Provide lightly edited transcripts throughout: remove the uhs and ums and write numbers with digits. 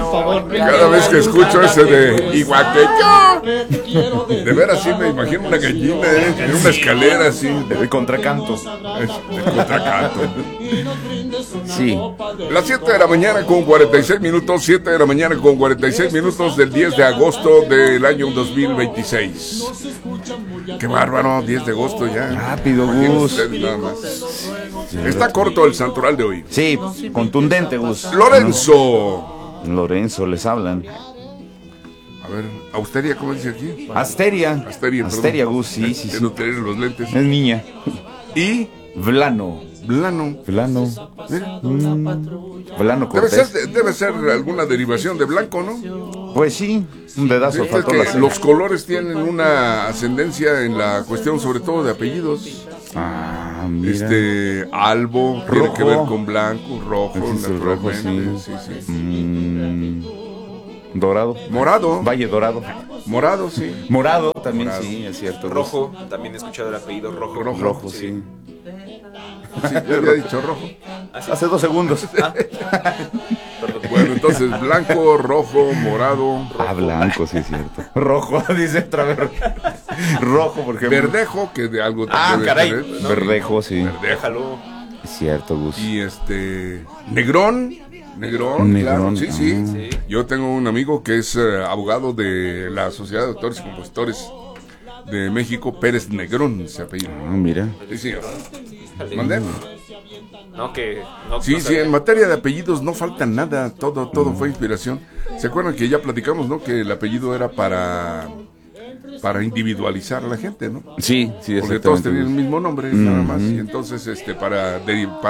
Cada vez que escucho ese de igual que yo, de veras sí me imagino una gallina en una escalera así. De contracanto. De contracanto. Sí. Las 7 de la mañana con 46 minutos, 7 de la mañana con 46 minutos del 10 de agosto del año 2026. Qué bárbaro, 10 de agosto ya. Rápido, Imagínense Gus. ustedes nada más. Está corto el santoral de hoy. Sí, contundente, Gus. Lorenzo. Lorenzo, les hablan. A ver, Austeria, ¿cómo dice aquí? Asteria. Asteria, perdón. Gus, sí, sí, Que sí. no tiene los lentes. Es niña. Y Vlano. Blano. Vlano. Mira. Vlano Cortés. Debe ser alguna derivación de blanco, ¿no? Pues sí, un dedazo Es faltó que la C. los colores tienen una ascendencia en la cuestión, sobre todo de apellidos. Ah, mira. Albo tiene Rojo. que ver con blanco, rojo, Ese es el rojo, naturalmente. sí. Sí. Dorado. Morado. Valle Dorado. Morado, sí. Morado también, Morado. sí, es cierto. Gus. Rojo, también he escuchado el apellido Rojo. Rojo, sí. Sí, yo había dicho rojo. Hace 2 segundos. Bueno, entonces blanco, rojo, morado. Ah, blanco, sí, es cierto. Rojo, dice otra vez. Rojo, por ejemplo. Verdejo, que de algo debe caray. tener, ¿no? Verdejo, sí. Verdejo. Es cierto, Gus. Y Negrón, claro, sí, sí. Sí. Yo tengo un amigo que es abogado de la Sociedad de Autores y Compositores de México, Pérez Negrón, se apellida. Ah, mira. Sí, señor. ¿Mandé? No, que no, Sí, no sí, sabía. en materia de apellidos no falta nada, todo fue inspiración. ¿Se acuerdan que ya platicamos, no? Que el apellido era para individualizar a la gente, ¿no? Sí, sí, Porque todos tenían el Gus. mismo nombre, nada más, y entonces para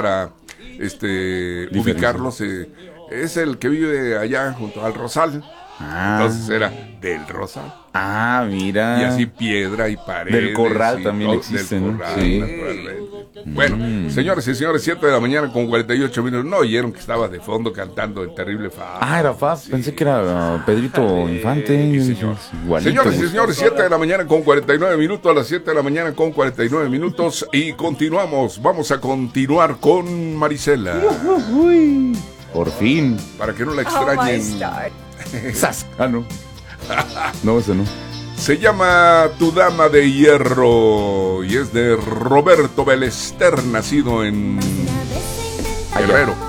ubicarlos, es el que vive allá junto al Rosal, entonces era del Rosal, Mira. y así Piedra y Paredes. Del Corral y también todo, existe, del ¿no? Corral, Sí. naturalmente. Bueno, señores y señores, 7 de la mañana con 48 minutos, no oyeron que estaba de fondo cantando el terrible Fa. Era Fab. Pensé que era Pedrito Infante. Sí, Yo señor. dije, igualito, Señores y Gus. señores, 7 de la mañana con 49 minutos, a las 7 de la mañana con 49 minutos y continuamos, vamos a continuar con Marisela, Por fin. para que no la extrañen. Sas. No. No, ese no. Se llama Tu Dama de Hierro y es de Roberto Belester, nacido en Guerrero.